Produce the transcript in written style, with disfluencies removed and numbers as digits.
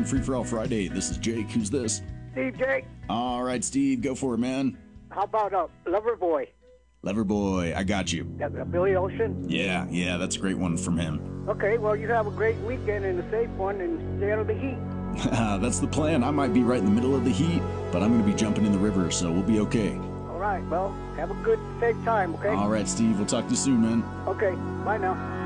Free For All Friday. This is Jake. Who's this? Steve, Jake. All right, Steve, go for it, man. How about Lover Boy? Lover Boy, I got you. Billy Ocean? Yeah, that's a great one from him. Okay, well, you have a great weekend and a safe one and stay out of the heat. That's the plan. I might be right in the middle of the heat, but I'm going to be jumping in the river, so we'll be okay. All right, well, have a good, safe time, okay? All right, Steve, we'll talk to you soon, man. Okay, bye now.